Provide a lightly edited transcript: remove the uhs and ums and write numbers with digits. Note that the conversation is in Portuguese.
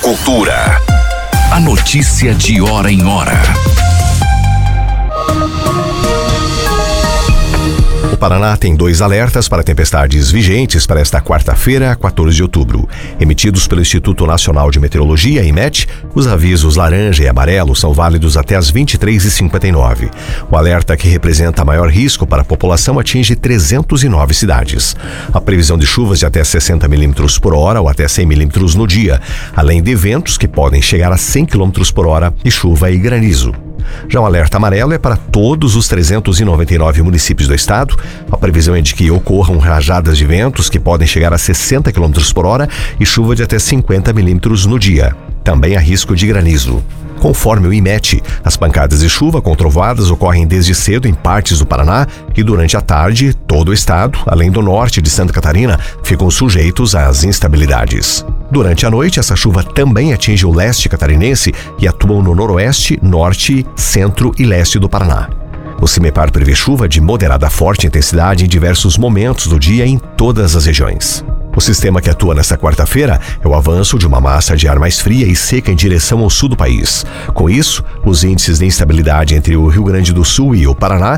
Cultura. A notícia de hora em hora. O Paraná tem 2 alertas para tempestades vigentes para esta quarta-feira, 14 de outubro. Emitidos pelo Instituto Nacional de Meteorologia, IMET, os avisos laranja e amarelo são válidos até as 23h59. O alerta, que representa maior risco para a população, atinge 309 cidades. A previsão de chuvas de até 60 milímetros por hora ou até 100 milímetros no dia, além de ventos que podem chegar a 100 quilômetros por hora e chuva e granizo. Já o alerta amarelo é para todos os 399 municípios do estado. A previsão é de que ocorram rajadas de ventos que podem chegar a 60 km por hora e chuva de até 50 milímetros no dia. Também há risco de granizo. Conforme o IMET, as pancadas de chuva com trovoadas ocorrem desde cedo em partes do Paraná e durante a tarde, todo o estado, além do norte de Santa Catarina, ficam sujeitos às instabilidades. Durante a noite, essa chuva também atinge o leste catarinense e atua no noroeste, norte, centro e leste do Paraná. O CIMEPAR prevê chuva de moderada a forte intensidade em diversos momentos do dia em todas as regiões. O sistema que atua nesta quarta-feira é o avanço de uma massa de ar mais fria e seca em direção ao sul do país. Com isso, os índices de instabilidade entre o Rio Grande do Sul e o Paraná